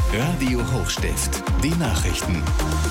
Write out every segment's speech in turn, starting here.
Radio Hochstift, die Nachrichten.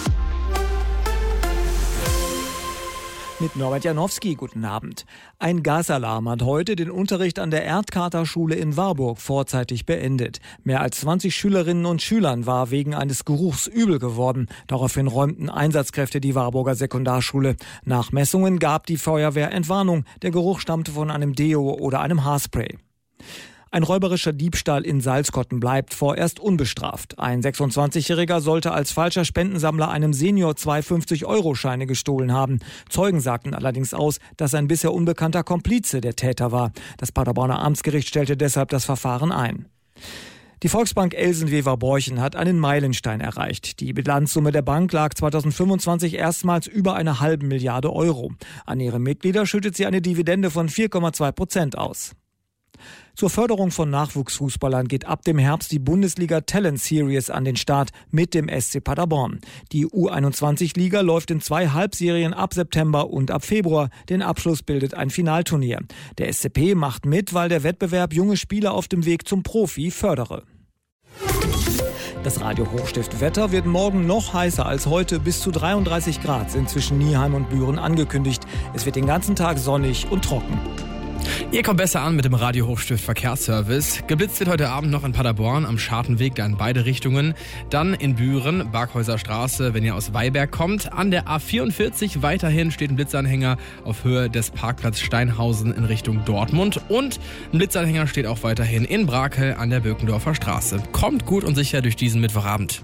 Mit Norbert Janowski, guten Abend. Ein Gasalarm hat heute den Unterricht an der Erdkater-Schule in Warburg vorzeitig beendet. Mehr als 20 Schülerinnen und Schülern war wegen eines Geruchs übel geworden. Daraufhin räumten Einsatzkräfte die Warburger Sekundarschule. Nach Messungen gab die Feuerwehr Entwarnung. Der Geruch stammte von einem Deo oder einem Haarspray. Ein räuberischer Diebstahl in Salzkotten bleibt vorerst unbestraft. Ein 26-Jähriger sollte als falscher Spendensammler einem Senior 2 50-Euro-Scheine gestohlen haben. Zeugen sagten allerdings aus, dass ein bisher unbekannter Komplize der Täter war. Das Paderborner Amtsgericht stellte deshalb das Verfahren ein. Die Volksbank Elsenwever-Borchen hat einen Meilenstein erreicht. Die Bilanzsumme der Bank lag 2025 erstmals über 1,5 Milliarde Euro. An ihre Mitglieder schüttet sie eine Dividende von 4,2% aus. Zur Förderung von Nachwuchsfußballern geht ab dem Herbst die Bundesliga Talent Series an den Start mit dem SC Paderborn. Die U21-Liga läuft in 2 Halbserien ab September und ab Februar. Den Abschluss bildet ein Finalturnier. Der SCP macht mit, weil der Wettbewerb junge Spieler auf dem Weg zum Profi fördere. Das Radio Hochstift Wetter wird morgen noch heißer als heute. Bis zu 33 Grad sind zwischen Nieheim und Büren angekündigt. Es wird den ganzen Tag sonnig und trocken. Ihr kommt besser an mit dem Radio Hochstift Verkehrsservice. Geblitzt wird heute Abend noch in Paderborn am Schartenweg, da in beide Richtungen. Dann in Büren, Barkhäuser Straße, wenn ihr aus Weiberg kommt. An der A44 weiterhin steht ein Blitzanhänger auf Höhe des Parkplatz Steinhausen in Richtung Dortmund. Und ein Blitzanhänger steht auch weiterhin in Brakel an der Birkendorfer Straße. Kommt gut und sicher durch diesen Mittwochabend.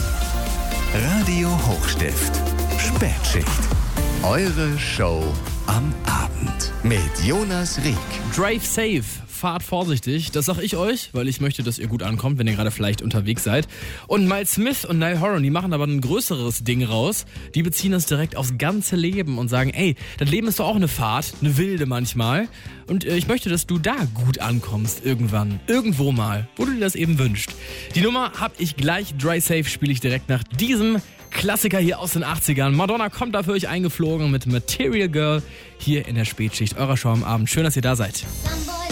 Radio Hochstift, Spätschicht. Eure Show am Abend mit Jonas Rieck. Drive safe, fahrt vorsichtig. Das sag ich euch, weil ich möchte, dass ihr gut ankommt, wenn ihr gerade vielleicht unterwegs seid. Und Miles Smith und Niall Horan, die machen aber ein größeres Ding raus. Die beziehen das direkt aufs ganze Leben und sagen, ey, das Leben ist doch auch eine Fahrt, eine wilde manchmal. Und ich möchte, dass du da gut ankommst irgendwann, irgendwo mal, wo du dir das eben wünschst. Die Nummer hab ich gleich, Drive safe spiele ich direkt nach diesem Klassiker hier aus den 80ern. Madonna kommt da für euch eingeflogen mit Material Girl hier in der Spätschicht eurer Show am Abend. Schön, dass ihr da seid.